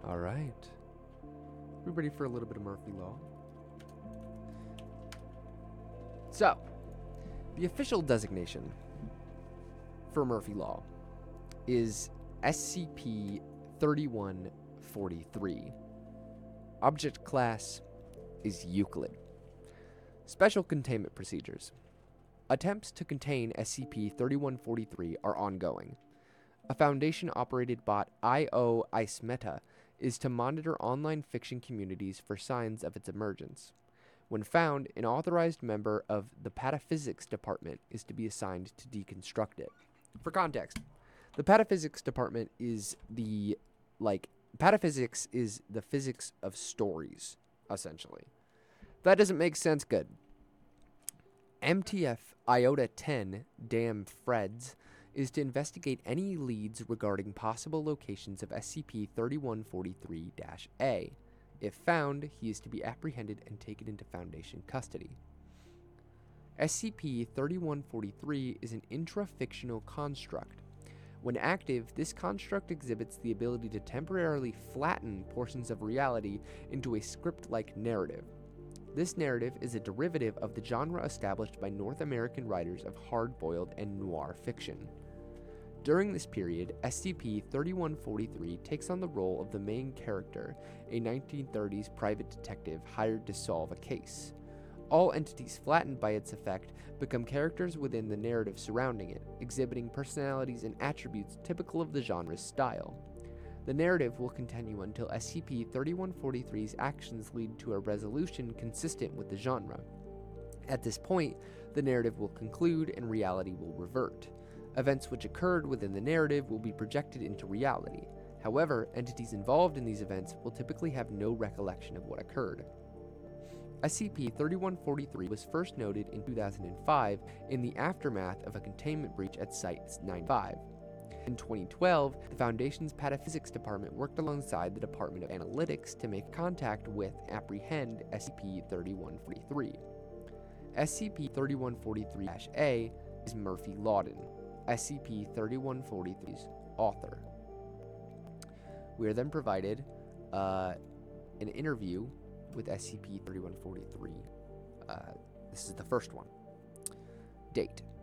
All right. We ready for a little bit of Murphy Law? So, the official designation for Murphy Law is SCP-3143. Object class is Euclid. Special containment procedures. Attempts to contain SCP-3143 are ongoing. A Foundation-operated bot, IO Ismeta, is to monitor online fiction communities for signs of its emergence. When found, an authorized member of the Pataphysics Department is to be assigned to deconstruct it. For context, the Pataphysics Department is Pataphysics is the physics of stories, essentially. If that doesn't make sense, good. MTF Iota 10, Damn Freds, is to investigate any leads regarding possible locations of SCP-3143-A. If found, he is to be apprehended and taken into Foundation custody. SCP-3143 is an intra-fictional construct. When active, this construct exhibits the ability to temporarily flatten portions of reality into a script-like narrative. This narrative is a derivative of the genre established by North American writers of hard-boiled and noir fiction. During this period, SCP-3143 takes on the role of the main character, a 1930s private detective hired to solve a case. All entities flattened by its effect become characters within the narrative surrounding it, exhibiting personalities and attributes typical of the genre's style. The narrative will continue until SCP-3143's actions lead to a resolution consistent with the genre. At this point, the narrative will conclude and reality will revert. Events which occurred within the narrative will be projected into reality. However, entities involved in these events will typically have no recollection of what occurred. SCP-3143 was first noted in 2005 in the aftermath of a containment breach at Site-95. In 2012, the Foundation's Pataphysics Department worked alongside the Department of Analytics to make contact with and apprehend SCP-3143. SCP-3143-A is Murphy Lawton, SCP-3143's author. We are then provided an interview with SCP-3143. This is the first one. Date: